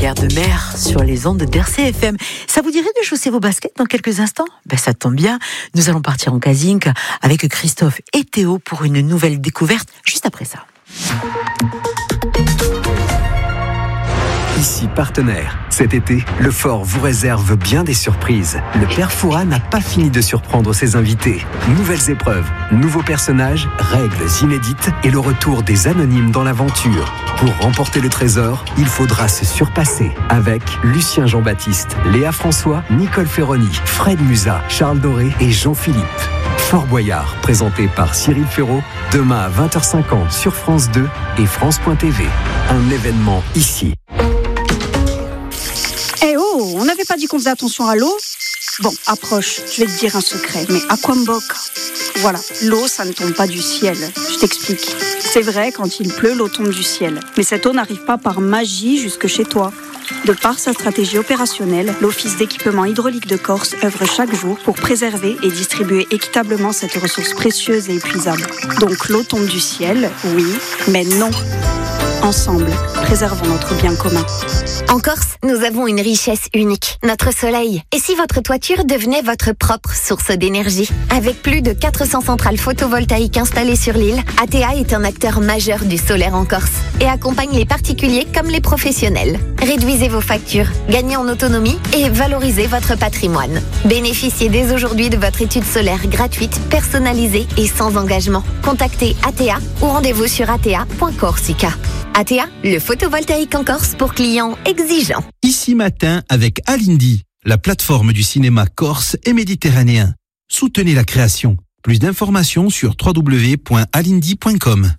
Pierre Demer sur les ondes d'RCFM. Ça vous dirait de chausser vos baskets dans quelques instants ? Ça tombe bien, nous allons partir en casing avec Christophe et Théo pour une nouvelle découverte juste après ça. Ici Partenaire. Cet été, le Fort vous réserve bien des surprises. Le Père Fouras n'a pas fini de surprendre ses invités. Nouvelles épreuves, nouveaux personnages, règles inédites et le retour des anonymes dans l'aventure. Pour remporter le trésor, il faudra se surpasser avec Lucien Jean-Baptiste, Léa François, Nicole Ferroni, Fred Musa, Charles Doré et Jean-Philippe. Fort Boyard, présenté par Cyril Ferraud, demain à 20h50 sur France 2 et France.tv. Un événement ici. Eh oh, on n'avait pas dit qu'on faisait attention à l'eau ? Bon, approche, je vais te dire un secret, mais Aquamboc, voilà, l'eau, ça ne tombe pas du ciel. Je t'explique. C'est vrai, quand il pleut, l'eau tombe du ciel. Mais cette eau n'arrive pas par magie jusque chez toi. De par sa stratégie opérationnelle, l'Office d'équipement hydraulique de Corse œuvre chaque jour pour préserver et distribuer équitablement cette ressource précieuse et épuisable. Donc l'eau tombe du ciel, oui, mais non. Ensemble, préservons notre bien commun. En Corse, nous avons une richesse unique, notre soleil. Et si votre toiture devenait votre propre source d'énergie ? Avec plus de 400 centrales photovoltaïques installées sur l'île, ATEA est un acteur majeur du solaire en Corse et accompagne les particuliers comme les professionnels. Réduisez vos factures, gagnez en autonomie et valorisez votre patrimoine. Bénéficiez dès aujourd'hui de votre étude solaire gratuite, personnalisée et sans engagement. Contactez ATEA ou rendez-vous sur atea.corsica. ATEA, le photovoltaïque en Corse pour clients exigeants. Ici matin avec Alindy, la plateforme du cinéma corse et méditerranéen. Soutenez la création. Plus d'informations sur www.alindy.com.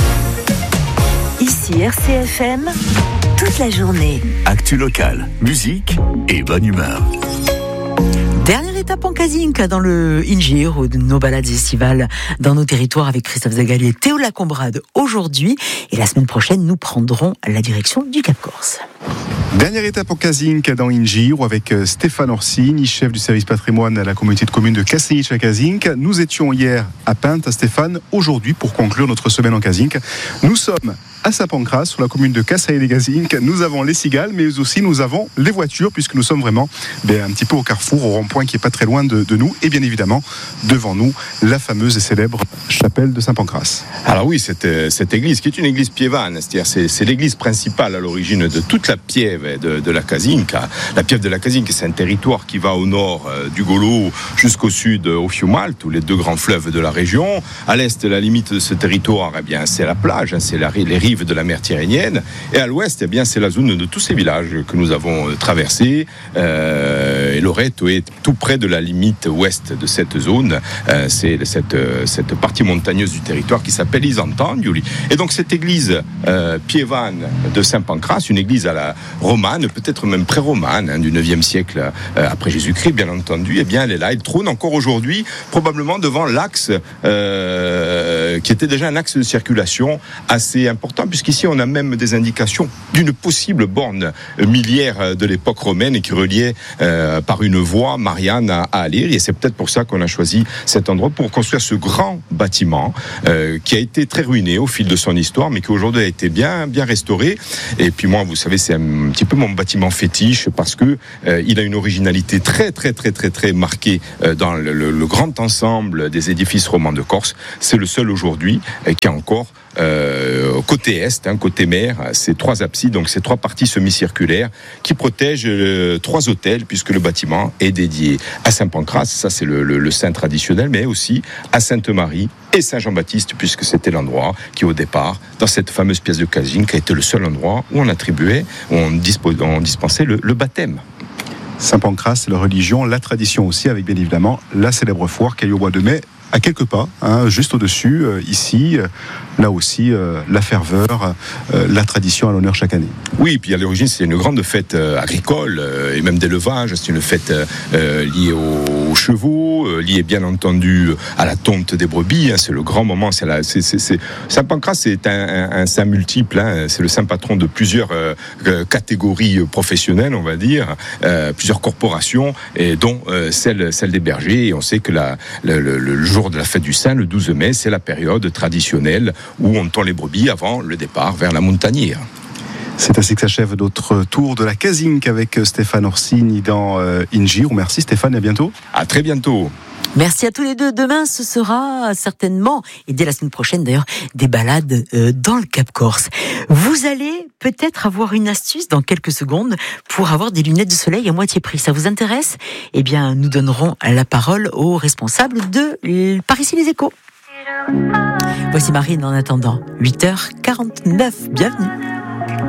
Ici RCFM, toute la journée. Actu locale, musique et bonne humeur. Dernière étape en casing dans le Ingir ou de nos balades estivales dans nos territoires avec Christophe Zagali et Théo Lacombrade aujourd'hui. Et la semaine prochaine, nous prendrons la direction du Cap Corse. Dernière étape en casing dans Ingir avec Stéphane Orsini, chef du service patrimoine à la communauté de communes de Castagnic-à-Casing. Nous étions hier à Pinte, Stéphane. Aujourd'hui, pour conclure notre semaine en casing, nous sommes à Saint-Pancras, sur la commune de Castagnic-à-Casing. Nous avons les cigales, mais aussi nous avons les voitures, puisque nous sommes vraiment un petit peu au carrefour, au rond-point qui est pas très loin de nous. Et bien évidemment, devant nous, la fameuse et célèbre chapelle de Saint-Pancras. Alors oui, cette église, qui est une église piévane, c'est-à-dire c'est l'église principale à l'origine de toute la piève de la Casinque. La piève de la Casinque, c'est un territoire qui va au nord du Golo jusqu'au sud au Fiumal, tous les deux grands fleuves de la région. À l'est, la limite de ce territoire, c'est la plage, c'est les rives de la mer Tyrrhénienne, et à l'ouest, c'est la zone de tous ces villages que nous avons traversés. Et Loreto est tout près de la limite ouest de cette zone. C'est cette partie montagneuse du territoire qui s'appelle Isantandiuli. Et donc cette église piévane de Saint-Pancras, une église à la romane, peut-être même pré-romane, du 9e siècle après Jésus-Christ, bien entendu, elle est là, elle trône encore aujourd'hui, probablement devant l'axe qui était déjà un axe de circulation assez important, puisqu'ici on a même des indications d'une possible borne miliaire de l'époque romaine et qui reliait par une voie Marianne à Alire, et c'est peut-être pour ça qu'on a choisi cet endroit pour construire ce grand bâtiment qui a été très ruiné au fil de son histoire, mais qui aujourd'hui a été bien restauré. Et puis moi, vous savez, c'est un petit peu mon bâtiment fétiche parce que il a une originalité très marquée dans le grand ensemble des édifices romans de Corse. C'est le seul aujourd'hui qui a encore côté est, côté mer, ces trois absides, donc ces trois parties semi-circulaires qui protègent trois autels, puisque le bâtiment est dédié à Saint-Pancras, ça c'est le saint traditionnel, mais aussi à Sainte-Marie et Saint-Jean-Baptiste, puisque c'était l'endroit qui au départ, dans cette fameuse pièce de Casinque, a été le seul endroit où on attribuait, où on dispensait le baptême. Saint-Pancras, c'est la religion, la tradition aussi, avec bien évidemment la célèbre foire qui a lieu au mois de mai, à quelques pas, juste au-dessus, ici, là aussi, la ferveur, la tradition à l'honneur chaque année. Oui, puis à l'origine, c'est une grande fête agricole et même d'élevage. C'est une fête liée aux chevaux, liée bien entendu à la tonte des brebis. C'est le grand moment. Saint-Pancras, c'est un saint multiple. C'est le saint patron de plusieurs catégories professionnelles, on va dire, plusieurs corporations, et dont celle des bergers. Et on sait que le jour de la fête du Saint, le 12 mai, c'est la période traditionnelle où on tond les brebis avant le départ vers la montagnère. C'est ainsi que s'achève notre tour de la Kazinc avec Stéphane Orsini dans Ingir. Merci Stéphane et à bientôt. À très bientôt. Merci à tous les deux. Demain, ce sera certainement, et dès la semaine prochaine d'ailleurs, des balades dans le Cap Corse. Vous allez peut-être avoir une astuce dans quelques secondes pour avoir des lunettes de soleil à moitié prix. Ça vous intéresse ? Eh bien, nous donnerons la parole aux responsables de Par ici les Échos. Voici Marine en attendant. 8h49. Bienvenue.